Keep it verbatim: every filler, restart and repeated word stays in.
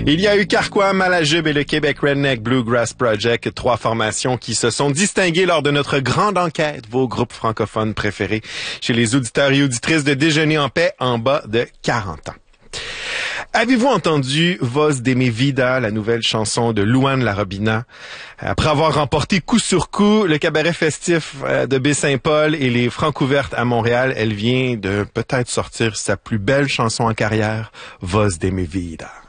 Il y a eu Carquois, Malajube et le Québec Redneck Bluegrass Project, trois formations qui se sont distinguées lors de notre grande enquête, vos groupes francophones préférés chez les auditeurs et auditrices de Déjeuner en paix en bas de quarante ans. Avez-vous entendu Voz de mi vida, la nouvelle chanson de Louane Larobina? Après avoir remporté coup sur coup le cabaret festif de Baie-Saint-Paul et les Francouvertes à Montréal, elle vient de peut-être sortir sa plus belle chanson en carrière, Voz de mi vida.